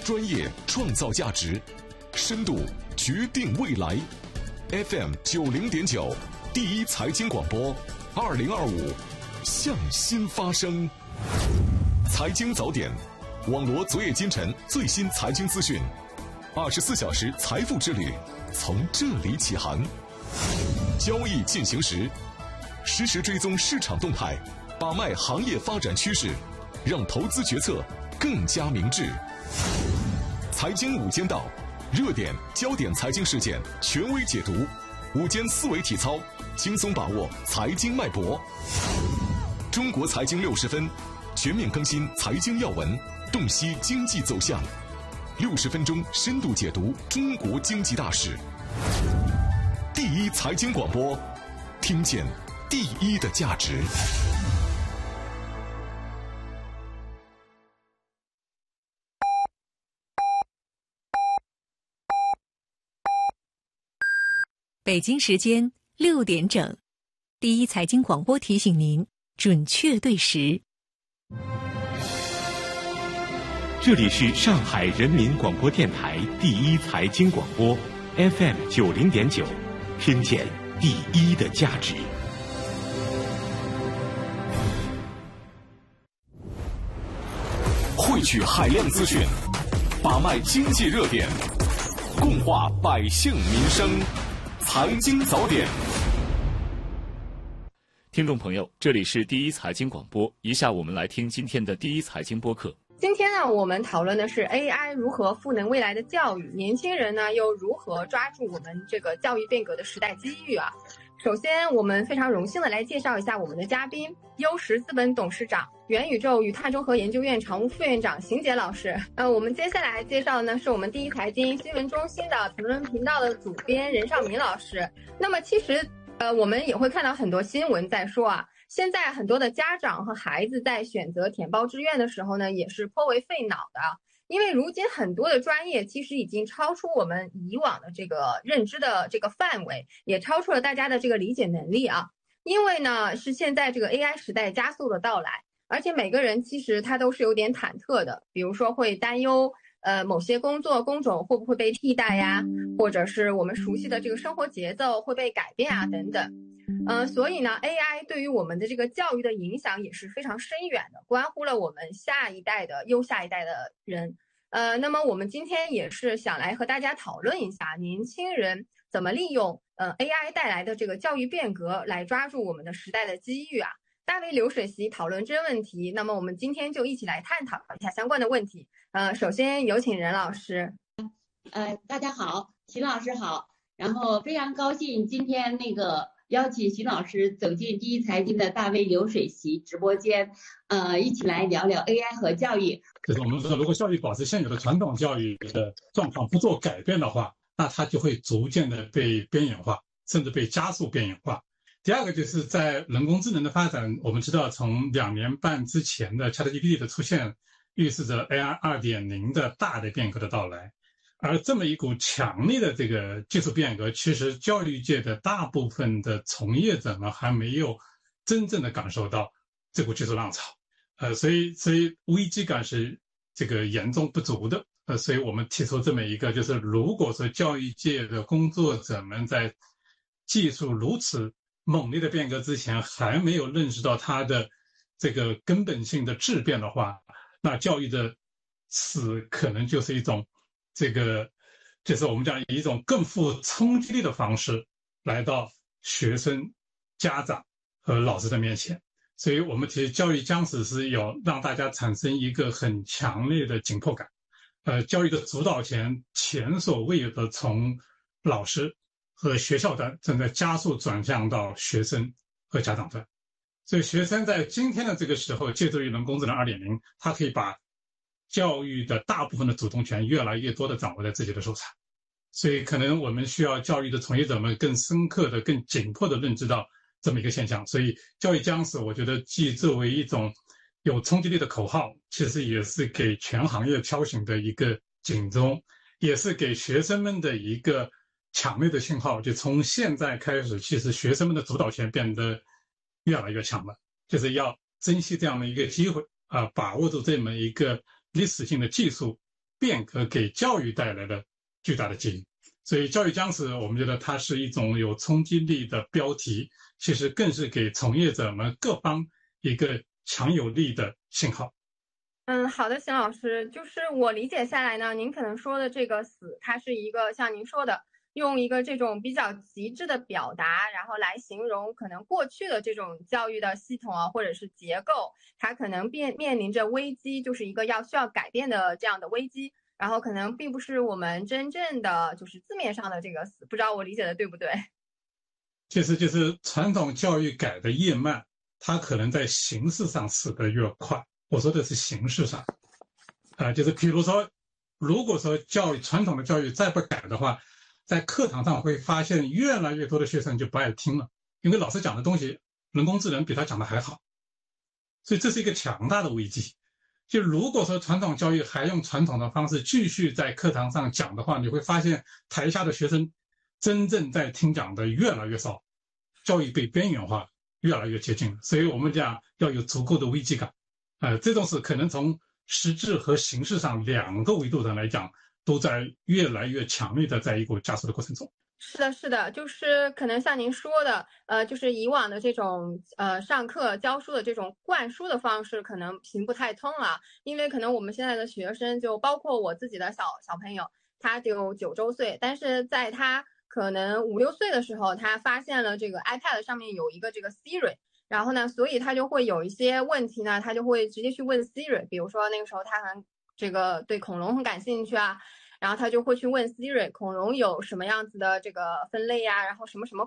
专业创造价值，深度决定未来。FM90.9，第一财经广播，2025向新发声。财经早点，网罗昨夜今晨最新财经资讯，24小时财富之旅从这里起航。交易进行时，实时追踪市场动态，把脉行业发展趋势，让投资决策更加明智。财经午间道，热点焦点财经事件权威解读，午间思维体操，轻松把握财经脉搏。中国财经60分，全面更新财经要闻，洞悉经济走向，60分钟深度解读中国经济大事。第一财经广播，听见第一的价值。 北京时间6点整，第一财经广播提醒您准确对时。 这里是上海人民广播电台第一财经广播 FM90.9，听见第一的价值。 汇聚海量资讯，把脉经济热点，共话百姓民生。财经早点， 听众朋友，这里是第一财经广播，以下我们来听今天的第一财经播客。 今天呢，我们讨论的是 AI 如何赋能未来的教育，年轻人呢又如何抓住我们这个教育变革的时代机遇啊。首先，我们非常荣幸的来介绍一下我们的嘉宾，优石资本董事长、元宇宙与碳中和研究院常务副院长邢杰老师。我们接下来介绍的呢是我们第一财经新闻中心的评论频道的主编任尚明老师。那么其实我们也会看到很多新闻在说啊，现在很多的家长和孩子在选择填报志愿的时候呢，也是颇为费脑的。因为如今很多的专业其实已经超出我们以往的这个认知的这个范围，也超出了大家的这个理解能力啊。因为呢，是现在这个 AI 时代加速的到来，而且每个人其实他都是有点忐忑的，比如说会担忧某些工种会不会被替代呀，或者是我们熟悉的这个生活节奏会被改变啊等等。所以呢 AI 对于我们的这个教育的影响也是非常深远的，关乎了我们下一代的人。那么我们今天也是想来和大家讨论一下年轻人怎么利用AI 带来的这个教育变革来抓住我们的时代的机遇啊。大 V 流水席讨论真问题，那么我们今天就一起来探讨一下相关的问题。首先有请任老师。 大家好，邢老师好，然后非常高兴今天邀请邢老师走进第一财经的大 V 流水席直播间，一起来聊聊 AI 和教育。 就是我们说，如果教育保持现有的传统教育的状况不做改变的话，那它就会逐渐的被边缘化，甚至被加速边缘化。第二个就是在人工智能的发展，我们知道从2年半之前的 ChatGPT 的出现，预示着 AI 2.0的大的变革的到来。而这么一股强烈的这个技术变革，其实教育界的大部分的从业者们还没有真正的感受到这股技术浪潮，所以危机感是这个严重不足的，所以我们提出这么一个，就是如果说教育界的工作者们在技术如此猛烈的变革之前还没有认识到它的这个根本性的质变的话，那教育的死可能就是一种就是我们讲以一种更富冲击力的方式来到学生、家长和老师的面前。所以我们提教育将死是要让大家产生一个很强烈的紧迫感。教育的主导权前所未有的从老师和学校端正在加速转向到学生和家长端。所以学生在今天的这个时候，借助于人工智能 2.0， 他可以把教育的大部分的主动权越来越多的掌握在自己的手上。所以可能我们需要教育的从业者们更深刻的、更紧迫的认知到这么一个现象。所以教育将死，我觉得既作为一种有冲击力的口号，其实也是给全行业敲醒的一个警钟，也是给学生们的一个强烈的信号。就从现在开始，其实学生们的主导权变得越来越强了，就是要珍惜这样的一个机会把握住这么一个历史性的技术变革给教育带来了巨大的机遇。所以教育将死，我们觉得它是一种有冲击力的标题，其实更是给从业者们各方一个强有力的信号。 好的，邢老师，就是我理解下来呢，您可能说的这个死，它是一个像您说的，用一个这种比较极致的表达，然后来形容可能过去的这种教育的系统啊，或者是结构，它可能面临着危机，就是一个需要改变的这样的危机，然后可能并不是我们真正的就是字面上的这个死，不知道我理解的对不对？ 其实就是传统教育改得越慢，它可能在形式上死得越快。我说的是形式上，就是比如说，如果说传统的教育再不改的话，在课堂上会发现越来越多的学生就不爱听了，因为老师讲的东西，人工智能比他讲的还好，所以这是一个强大的危机。就如果说传统教育还用传统的方式继续在课堂上讲的话，你会发现台下的学生真正在听讲的越来越少，教育被边缘化，越来越接近了。所以我们讲要有足够的危机感。这种是可能从实质和形式上两个维度上来讲，都在越来越强烈的在一个加速的过程中。 是的，是的，就是可能像您说的，就是以往的这种上课教书的这种灌输的方式可能行不太通了，因为可能我们现在的学生，就包括我自己的小朋友，他只有9周岁，但是在他可能5、6岁的时候，他发现了这个 iPad 上面有一个这个 Siri。然后呢，所以他就会有一些问题呢，他就会直接去问 Siri， 比如说那个时候他这个对恐龙很感兴趣啊，然后他就会去问 Siri， 恐龙有什么样子的这个分类呀，然后什么什么